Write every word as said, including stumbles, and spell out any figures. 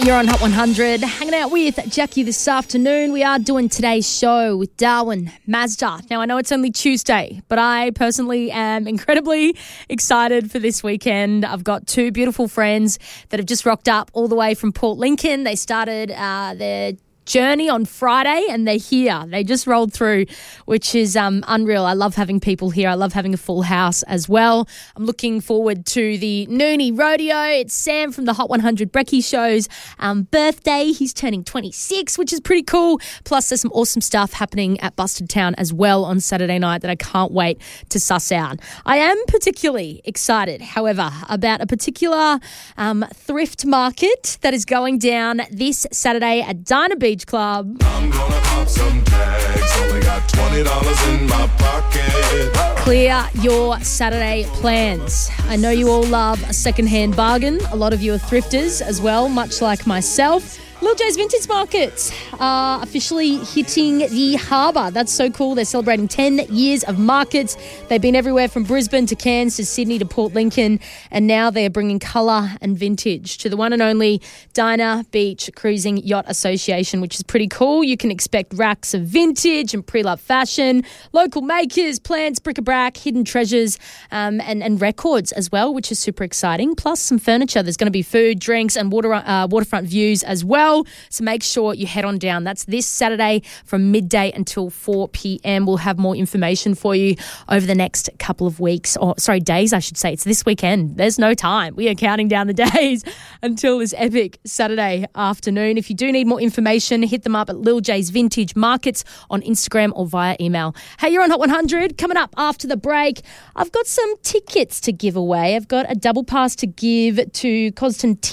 You're on Hot one hundred, hanging out with Jackie this afternoon. We are doing today's show with Darwin Mazda. Now, I know it's only Tuesday, but I personally am incredibly excited for this weekend. I've got two beautiful friends that have just rocked up all the way from Port Lincoln. They started uh, their journey on Friday and they're here. They just rolled through, which is um, unreal. I love having people here. I love having a full house as well. I'm looking forward to the Noonie Rodeo. It's Sam from the Hot one hundred Brekkie Show's um, birthday. He's turning twenty-six, which is pretty cool. Plus, there's some awesome stuff happening at Busted Town as well on Saturday night that I can't wait to suss out. I am particularly excited, however, about a particular um, thrift market that is going down this Saturday at Dinah Beach Club. I'm gonna pop some tags, only got twenty dollars in my pocket. Clear your Saturday plans. I know you all love a second-hand bargain. A lot of you are thrifters as well, much like myself. Lil J's Vintage Market are officially hitting the harbour. That's so cool. They're celebrating ten years of markets. They've been everywhere from Brisbane to Cairns to Sydney to Port Lincoln, and now they are bringing colour and vintage to the one and only Dinah Beach Cruising Yacht Association, which is pretty cool. You can expect racks of vintage and pre-loved fashion, local makers, plants, bric-a-brac, hidden treasures, um, and, and records as well, which is super exciting. Plus some furniture. There's going to be food, drinks, and water uh, waterfront views as well. So make sure you head on down. That's this Saturday from midday until four p.m. We'll have more information for you over the next couple of weeks, or sorry, days, I should say. It's this weekend. There's no time. We are counting down the days until this epic Saturday afternoon. If you do need more information, hit them up at Lil J's Vintage Markets on Instagram or via email. Hey, you're on Hot one hundred. Coming up after the break, I've got some tickets to give away. I've got a double pass to give to Coston